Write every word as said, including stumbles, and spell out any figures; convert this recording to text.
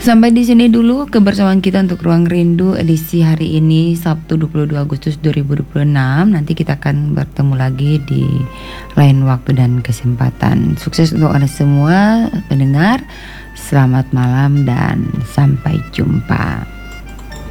Sampai di sini dulu kebersamaan kita untuk Ruang Rindu edisi hari ini Sabtu dua puluh dua Agustus dua ribu dua puluh enam. Nanti kita akan bertemu lagi di lain waktu dan kesempatan. Sukses untuk Anda semua pendengar. Selamat malam dan sampai jumpa.